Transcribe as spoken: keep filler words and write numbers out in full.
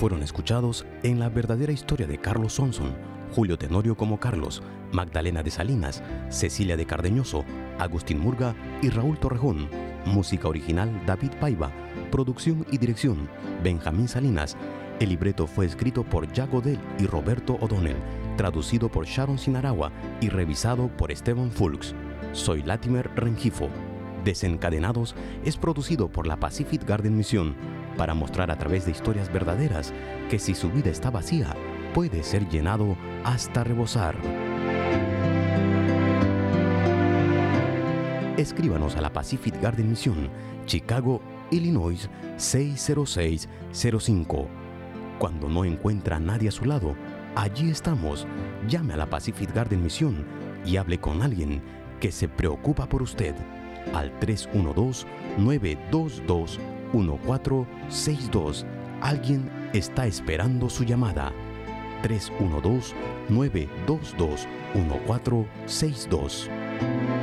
fueron escuchados en la verdadera historia de Carlos Sonson, Julio Tenorio como Carlos, Magdalena de Salinas, Cecilia de Cardeñoso, Agustín Murga y Raúl Torrejón. Música original David Paiva. Producción y dirección Benjamín Salinas. El libreto fue escrito por Jack Godel y Roberto O'Donnell, traducido por Sharon Sinaragua y revisado por Esteban Fulks. Soy Latimer Rengifo. Desencadenados es producido por la Pacific Garden Mission para mostrar a través de historias verdaderas que si su vida está vacía, puede ser llenado hasta rebosar. Escríbanos a la Pacific Garden Mission, Chicago, Illinois seis cero seis cero cinco. Cuando no encuentra a nadie a su lado, allí estamos. Llame a la Pacific Garden Mission y hable con alguien que se preocupa por usted al tres uno dos, nueve dos dos, uno cuatro seis dos. Alguien está esperando su llamada. tres uno dos, nueve dos dos, uno cuatro seis dos.